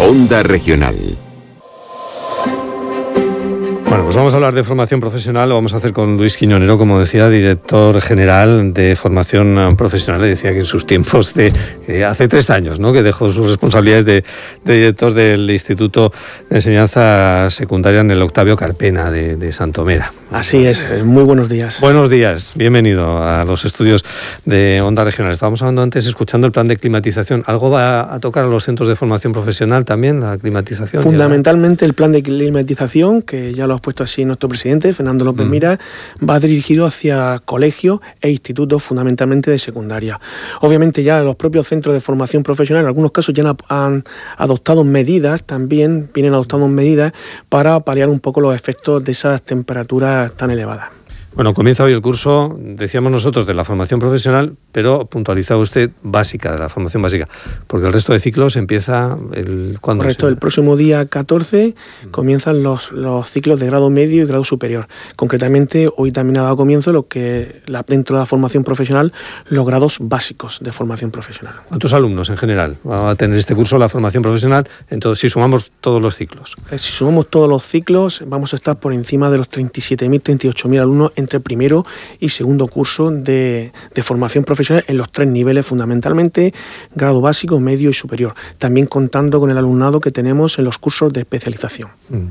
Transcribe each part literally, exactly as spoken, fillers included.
Onda Regional. Bueno, pues vamos a hablar de formación profesional, lo vamos a hacer con Luis Quiñonero, como decía, director general de formación profesional. Le decía que en sus tiempos, de, de hace tres años, ¿no?, que dejó sus responsabilidades de, de director del Instituto de Enseñanza Secundaria en el Octavio Carpena de, de Santomera. Así es, muy buenos días. Buenos días, bienvenido a los estudios de Onda Regional. Estábamos hablando antes, escuchando el plan de climatización. ¿Algo va a tocar a los centros de formación profesional también, la climatización? Fundamentalmente el plan de climatización, que ya lo ha puesto así nuestro presidente, Fernando López mm. Miras, va dirigido hacia colegios e institutos fundamentalmente de secundaria. Obviamente ya los propios centros de formación profesional en algunos casos ya han adoptado medidas, también vienen adoptando medidas para paliar un poco los efectos de esas temperaturas tan elevadas. Bueno, comienza hoy el curso, decíamos nosotros, de la formación profesional, pero puntualizaba usted básica, de la formación básica, porque el resto de ciclos empieza el... ¿cuándo? Correcto, el próximo día catorce comienzan los, los ciclos de grado medio y grado superior. Concretamente, hoy también ha dado comienzo lo que la, dentro de la formación profesional, los grados básicos de formación profesional. ¿Cuántos alumnos en general va a tener este curso, la formación profesional, entonces, si sumamos todos los ciclos? Si sumamos todos los ciclos, vamos a estar por encima de los treinta y siete mil, treinta y ocho mil alumnos entre primero y segundo curso de, de formación profesional en los tres niveles, fundamentalmente grado básico, medio y superior, también contando con el alumnado que tenemos en los cursos de especialización.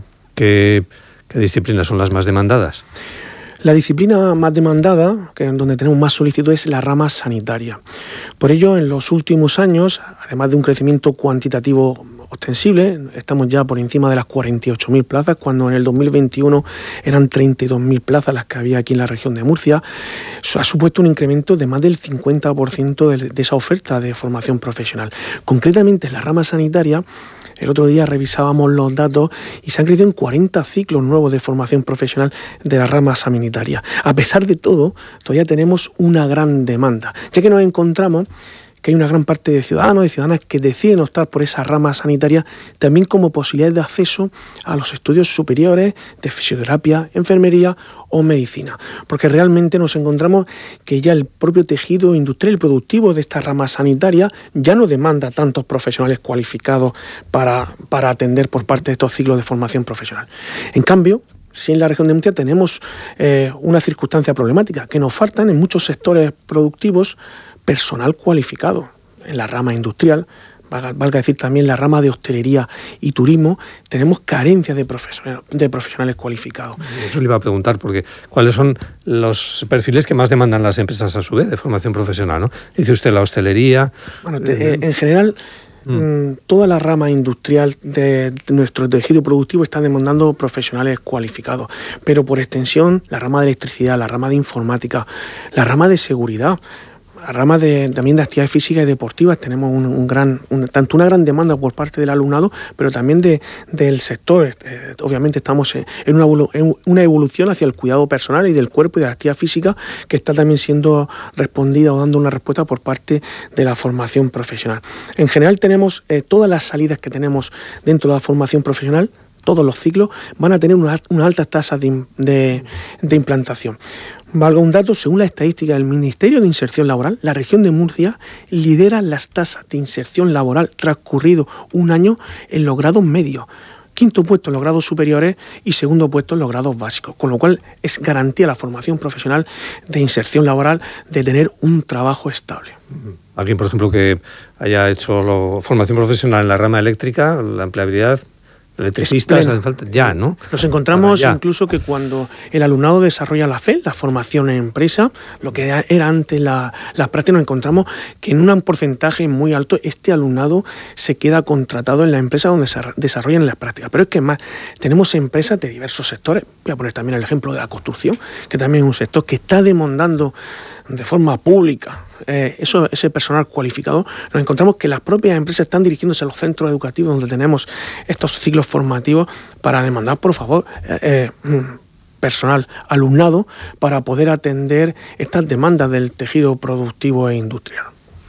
¿Qué, qué disciplinas son las más demandadas? La disciplina más demandada, que es donde tenemos más solicitudes, es la rama sanitaria. Por ello, en los últimos años, además de un crecimiento cuantitativo ostensible, estamos ya por encima de las cuarenta y ocho mil plazas, cuando en el dos mil veintiuno eran treinta y dos mil plazas las que había aquí en la región de Murcia. Eso ha supuesto un incremento de más del cincuenta por ciento de, de esa oferta de formación profesional. Concretamente en la rama sanitaria, el otro día revisábamos los datos y se han crecido en cuarenta ciclos nuevos de formación profesional de la rama sanitaria. A pesar de todo, todavía tenemos una gran demanda, ya que nos encontramos que hay una gran parte de ciudadanos y ciudadanas que deciden optar por esa rama sanitaria también como posibilidad de acceso a los estudios superiores de fisioterapia, enfermería o medicina, porque realmente nos encontramos que ya el propio tejido industrial y productivo de esta rama sanitaria ya no demanda tantos profesionales cualificados para, para atender por parte de estos ciclos de formación profesional. En cambio, si en la región de Murcia tenemos eh, una circunstancia problemática, que nos faltan en muchos sectores productivos personal cualificado. En la rama industrial, valga, valga decir también la rama de hostelería y turismo, tenemos carencia de, profesionales, de profesionales cualificados. Eso le iba a preguntar, porque ¿cuáles son los perfiles que más demandan las empresas a su vez de formación profesional, ¿no? Dice usted la hostelería. Bueno, te, eh, en general, Mm. toda la rama industrial de nuestro tejido productivo está demandando profesionales cualificados, pero por extensión la rama de electricidad, la rama de informática, la rama de seguridad, la rama de, también de actividades físicas y deportivas, tenemos un, un gran, un, tanto una gran demanda por parte del alumnado, pero también de, del sector. Eh, obviamente estamos en, en, una evolu- en una evolución hacia el cuidado personal y del cuerpo y de la actividad física que está también siendo respondida o dando una respuesta por parte de la formación profesional. En general tenemos eh, todas las salidas que tenemos dentro de la formación profesional, todos los ciclos van a tener una, una alta tasa de, de, de implantación. Valga un dato, según la estadística del Ministerio de Inserción Laboral, la región de Murcia lidera las tasas de inserción laboral transcurrido un año en los grados medios, quinto puesto en los grados superiores y segundo puesto en los grados básicos, con lo cual es garantía la formación profesional de inserción laboral de tener un trabajo estable. Alguien, por ejemplo, que haya hecho lo, formación profesional en la rama eléctrica, la empleabilidad, electricistas hacen falta ya, ¿no? Nos encontramos incluso que cuando el alumnado desarrolla la F E, la formación en empresa, lo que era antes la, las prácticas, nos encontramos que en un porcentaje muy alto este alumnado se queda contratado en la empresa donde se desarrollan las prácticas. Pero es que más, tenemos empresas de diversos sectores. Voy a poner también el ejemplo de la construcción, que también es un sector que está demandando de forma pública eh, eso, ese personal cualificado. Nos encontramos que las propias empresas están dirigiéndose a los centros educativos donde tenemos estos ciclos formativos para demandar, por favor, eh, eh, personal, alumnado, para poder atender estas demandas del tejido productivo e industrial.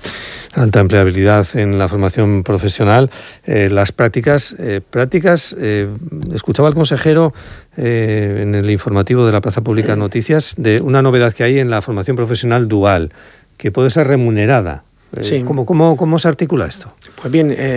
Alta empleabilidad en la formación profesional, eh, las prácticas, eh, prácticas, eh, escuchaba al consejero eh, en el informativo de la Plaza Pública Noticias de una novedad que hay en la formación profesional dual, que puede ser remunerada. Eh, sí. ¿cómo, cómo, ¿Cómo se articula esto? Pues bien, eh,